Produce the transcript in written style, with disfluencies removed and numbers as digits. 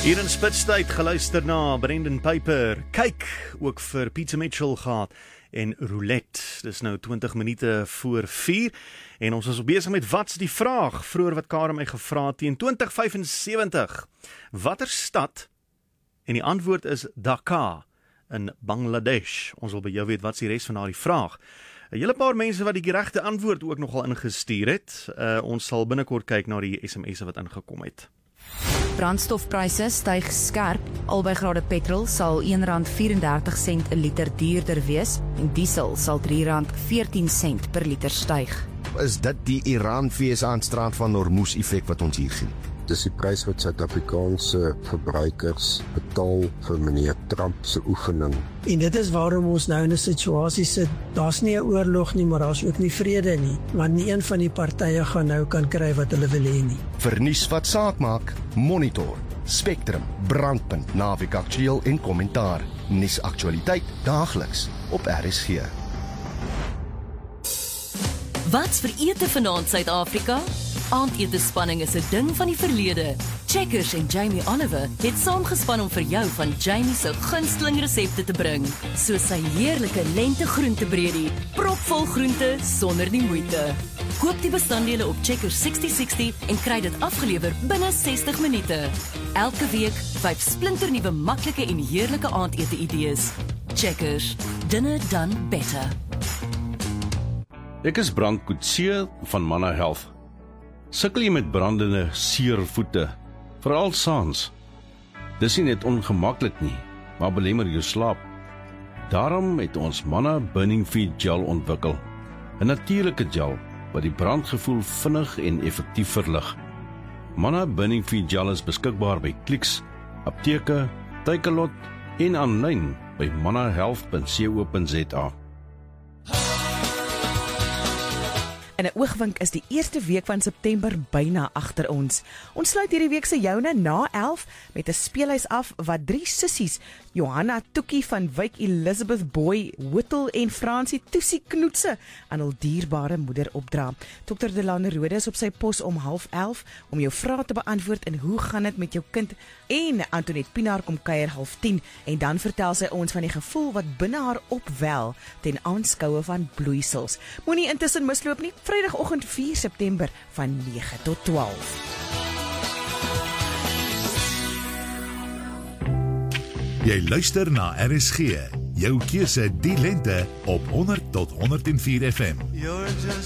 Hier in Spitstyd geluister na Brendan Piper. Kyk, ook vir Peter Mitchell gehad en Roulette. Dis nou 20 minute voor 4 en ons is besig met wat's die vraag. Vroeër wat Karen my gevra het teen 2075. Watter stad? En die antwoord is Dhaka in Bangladesh. Ons wil by jou weet wat's die res van daardie vraag. 'n Hele paar mense wat die regte antwoord ook nogal ingestuur het. Ons sal binnekort kyk na die SMS'e wat ingekom het. Brandstofpryse styg skerp. Albei grade petrol sal R1.34 'n liter duurder wees en diesel sal R3.14 per liter styg. Is dit die Iran-VS aanstraat van Hormuz effek wat ons hier sien? Dis die prys wat Suid-Afrikaanse verbruikers betaal vir meneer Trump se oefening. En dit is waarom ons nou in 'n situasie sit, daar's nie 'n oorlog nie, maar daar's ook nie vrede nie, want nie een van die partye gaan nou kan kry wat hulle wil hê nie. Vir nuus wat saak maak, Monitor, Spectrum, Brandpunt, Naweek Aktueel en Kommentaar. Nuusaktualiteit daagliks op RSG. Wat's vir ete vanaand Suid-Afrika? Aandetespanning is 'n ding van die verlede. Checkers en Jamie Oliver het saamgespan om vir jou van Jamie se gunsteling resepte te bring, soos sy heerlike lente groentebreedie, propvol groente sonder die moeite. Koop die bestanddele op Checkers 6060 en kry dit afgelewer binne 60 minute. Elke week 5 splinternuwe maklike en heerlike aandete idees. Checkers, dinner done better. Ek is Brand Coetzee van Manna Health. Sukkel jy met brandende, seer voete, veral saans? Dis nie net ongemaklik nie, maar belemmer jou slaap. Daarom het ons Manna Burning Feet Gel ontwikkel, 'n natuurlike gel wat die brandgevoel vinnig en effektief verlig. Manna Burning Feet Gel is beskikbaar by Clicks, apteke, Takealot en aanlyn by mannahealth.co.za. In 'n oogwink is die eerste week van September byna agter ons. Ons sluit hierdie week se joune na 11 met 'n speelhuis af wat 3 sissies, Johanna Toekie van Wyk Elizabeth Boy, Whittle en Fransie Toesie Knoetse aan hul dierbare moeder opdra. Dr. Delane Rode is op sy pos om 11:30 om jou vrae te beantwoord en hoe gaan dit met jou kind, en Antoinette Pinaar kom kuier 9:30 en dan vertel sy ons van die gevoel wat binne haar opwel ten aanskoue van bloeisels. Moenie intussen misloop nie. Vrydagoggend 4 September van 9 tot 12. Jy luister na RSG, jou keuse die lente op 100 tot 104 FM.